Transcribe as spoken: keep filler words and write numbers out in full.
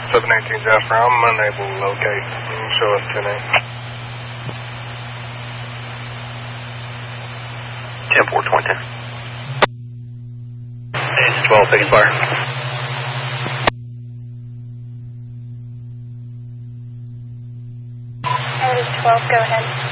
seven eighteen Jasper, I'm unable to locate. Show us ten eight. ten four, twenty ten. It's twelve, taking fire. twelve, go ahead.